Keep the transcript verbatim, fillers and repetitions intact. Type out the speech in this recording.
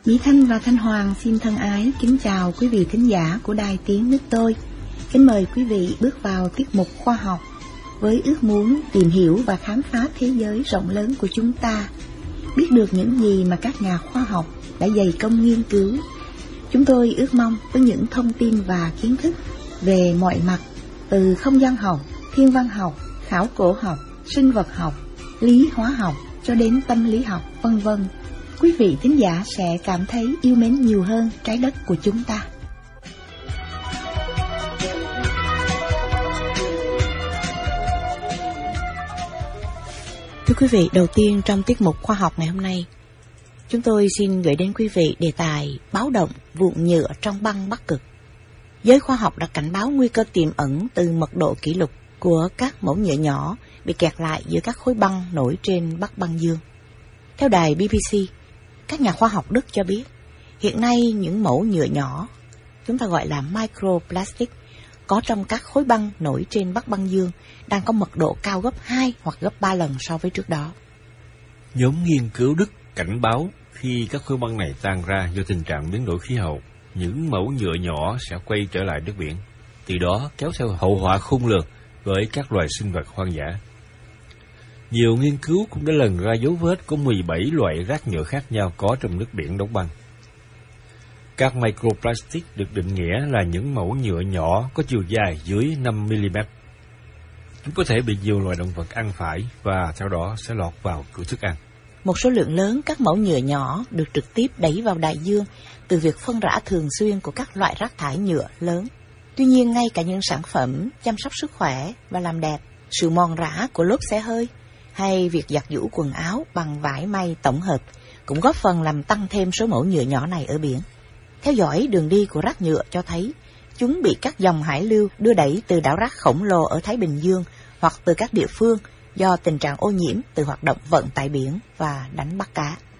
Mỹ Thanh và Thanh Hoàng xin thân ái kính chào quý vị thính giả của Đài Tiếng Nước Tôi. Kính mời quý vị bước vào tiết mục khoa học với ước muốn tìm hiểu và khám phá thế giới rộng lớn của chúng ta, biết được những gì mà các nhà khoa học đã dày công nghiên cứu. Chúng tôi ước mong với những thông tin và kiến thức về mọi mặt, từ không gian học, thiên văn học, khảo cổ học, sinh vật học, lý hóa học cho đến tâm lý học, vân vân, quý vị thính giả sẽ cảm thấy yêu mến nhiều hơn trái đất của chúng ta. Thưa quý vị, đầu tiên trong tiết mục khoa học ngày hôm nay, chúng tôi xin gửi đến quý vị đề tài báo động vụn nhựa trong băng Bắc Cực. Giới khoa học đã cảnh báo nguy cơ tiềm ẩn từ mật độ kỷ lục của các mẫu nhựa nhỏ bị kẹt lại giữa các khối băng nổi trên Bắc băng dương. Theo đài bê bê xê, các nhà khoa học Đức cho biết, hiện nay những mẫu nhựa nhỏ, chúng ta gọi là microplastic, có trong các khối băng nổi trên Bắc băng dương đang có mật độ cao gấp hai hoặc gấp ba lần so với trước đó. Nhóm nghiên cứu Đức cảnh báo khi các khối băng này tan ra do tình trạng biến đổi khí hậu, những mẫu nhựa nhỏ sẽ quay trở lại nước biển, từ đó kéo theo hậu họa khôn lường với các loài sinh vật hoang dã. Nhiều nghiên cứu cũng đã lần ra dấu vết của mười bảy loại rác nhựa khác nhau có trong nước biển đóng băng. Các microplastic được định nghĩa là những mẫu nhựa nhỏ có chiều dài dưới năm mi li mét. Chúng có thể bị nhiều loài động vật ăn phải và theo đó sẽ lọt vào cửa thức ăn. Một số lượng lớn các mẫu nhựa nhỏ được trực tiếp đẩy vào đại dương từ việc phân rã thường xuyên của các loại rác thải nhựa lớn. Tuy nhiên, ngay cả những sản phẩm chăm sóc sức khỏe và làm đẹp, sự mòn rã của lốp xe hơi hay việc giặt giũ quần áo bằng vải may tổng hợp cũng góp phần làm tăng thêm số mẫu nhựa nhỏ này ở biển. Theo dõi đường đi của rác nhựa cho thấy chúng bị các dòng hải lưu đưa đẩy từ đảo rác khổng lồ ở Thái Bình Dương hoặc từ các địa phương do tình trạng ô nhiễm từ hoạt động vận tải biển và đánh bắt cá.